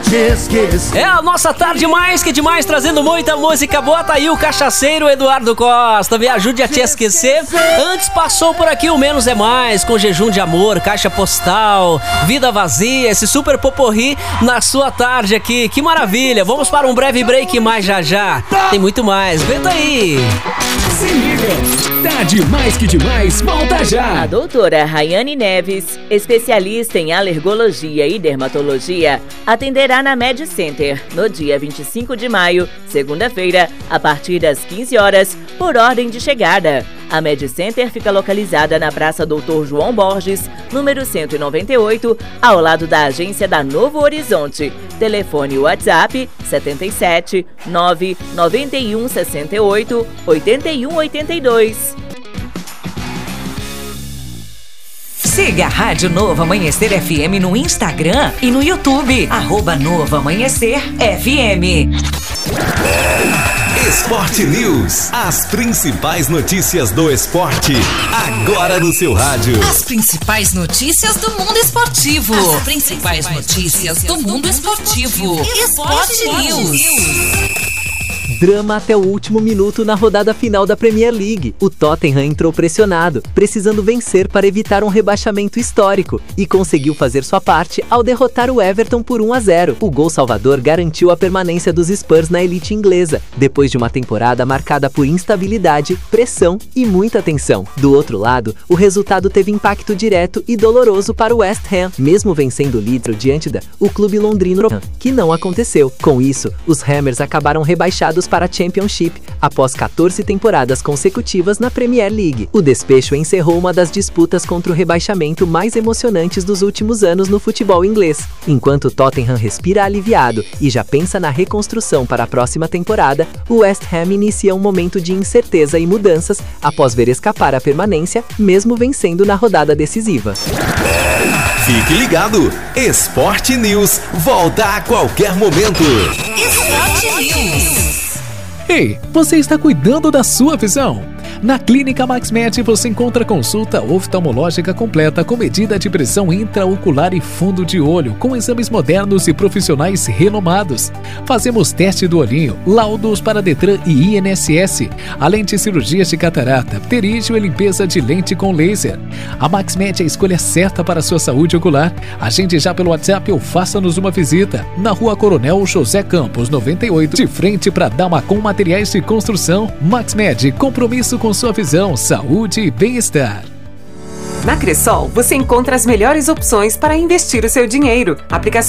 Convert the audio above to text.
te esquecer. É a nossa tarde mais que demais, trazendo muita música boa. Tá aí o cachaceiro Eduardo Costa, Me Ajude a Te Esquecer. Antes passou por aqui o Menos é Mais, com Jejum de Amor, Caixa Postal, Vida Vazia, esse super poporri na sua tarde aqui. Que maravilha. Vamos para um breve break, mais já. Tem muito mais, aguenta aí. Se liga, Tarde Mais que Demais, volta já. A doutora Rayane Neves, especialista em alergologia e dermatologia, atenderá na Med Center no dia 25 de maio, segunda-feira, a partir das 15 horas, por ordem de chegada. A Med Center fica localizada na Praça Doutor João Borges, número 198, ao lado da agência da Novo Horizonte. Telefone WhatsApp 77 991 68 81 82. Siga a Rádio Novo Amanhecer FM no Instagram e no YouTube. @Novo Amanhecer FM. Esporte News. As principais notícias do esporte. Agora no seu rádio. As principais notícias do mundo esportivo. As principais notícias do mundo esportivo. Esporte News. Drama até o último minuto na rodada final da Premier League. O Tottenham entrou pressionado, precisando vencer para evitar um rebaixamento histórico, e conseguiu fazer sua parte ao derrotar o Everton por 1-0. O gol salvador garantiu a permanência dos Spurs na elite inglesa, depois de uma temporada marcada por instabilidade, pressão e muita tensão. Do outro lado, o resultado teve impacto direto e doloroso para o West Ham, mesmo vencendo o Leeds diante o clube londrino, que não aconteceu. Com isso, os Hammers acabaram rebaixados para a Championship, após 14 temporadas consecutivas na Premier League. O despecho encerrou uma das disputas contra o rebaixamento mais emocionantes dos últimos anos no futebol inglês. Enquanto o Tottenham respira aliviado e já pensa na reconstrução para a próxima temporada, o West Ham inicia um momento de incerteza e mudanças após ver escapar a permanência, mesmo vencendo na rodada decisiva. Fique ligado! Esporte News volta a qualquer momento. Esporte News. Ei, você está cuidando da sua visão? Na Clínica MaxMed você encontra consulta oftalmológica completa com medida de pressão intraocular e fundo de olho, com exames modernos e profissionais renomados. Fazemos teste do olhinho, laudos para Detran e INSS, além de cirurgias de catarata, pterígio e limpeza de lente com laser. A MaxMed é a escolha certa para a sua saúde ocular. Agende já pelo WhatsApp ou faça-nos uma visita. Na Rua Coronel José Campos, 98, de frente para Damacom Materiais de Construção. MaxMed, compromisso com sua visão, saúde e bem-estar. Na Cressol, você encontra as melhores opções para investir o seu dinheiro. Aplicações